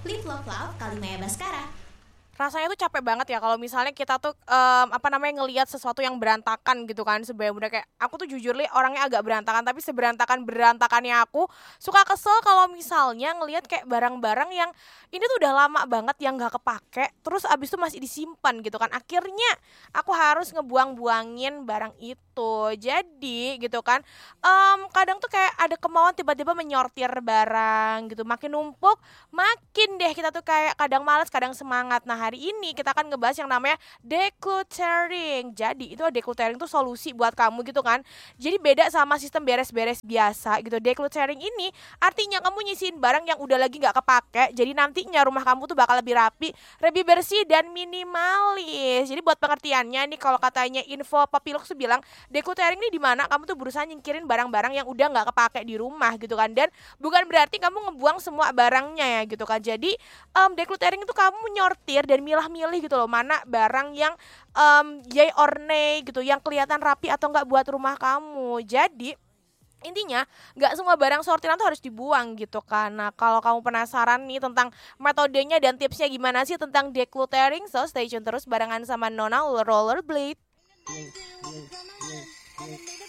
Live Love Love Kalimaya Baskara. Rasanya tuh capek banget ya kalau misalnya kita tuh ngelihat sesuatu yang berantakan gitu kan. Sebenarnya kayak aku tuh jujur li orangnya agak berantakan, tapi seberantakan-berantakannya aku suka kesel kalau misalnya ngelihat kayak barang-barang yang ini tuh udah lama banget yang nggak kepake, terus abis itu masih disimpan gitu kan. Akhirnya aku harus ngebuang-buangin barang itu. Jadi gitu kan, kadang tuh kayak ada kemauan tiba-tiba menyortir barang gitu, makin numpuk makin deh kita tuh kayak kadang malas kadang semangat. Nah hari ini kita akan ngebahas yang namanya decluttering. Jadi itu decluttering tuh solusi buat kamu gitu kan. Jadi beda sama sistem beres-beres biasa gitu. Decluttering ini artinya kamu nyisihin barang yang udah lagi nggak kepake. Jadi nantinya rumah kamu tuh bakal lebih rapi, lebih bersih dan minimalis. Jadi buat pengertiannya nih, kalau katanya info Papilux tuh bilang decluttering ini di mana kamu tuh berusaha nyingkirin barang-barang yang udah nggak kepake di rumah gitu kan. Dan bukan berarti kamu ngebuang semua barangnya ya gitu kan. Jadi decluttering itu kamu nyortir dan milah-milih gitu loh, mana barang yang yay or nay gitu, yang kelihatan rapi atau enggak buat rumah kamu. Jadi intinya nggak semua barang sortiran tuh harus dibuang gitu kan. Nah kalau kamu penasaran nih tentang metodenya dan tipsnya gimana sih tentang decluttering, so stay tune terus barengan sama Nona Rollerblade.